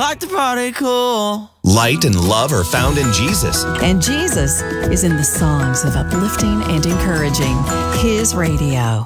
like to party cool. Light and love are found in Jesus. And Jesus is in the songs of uplifting and encouraging. His radio.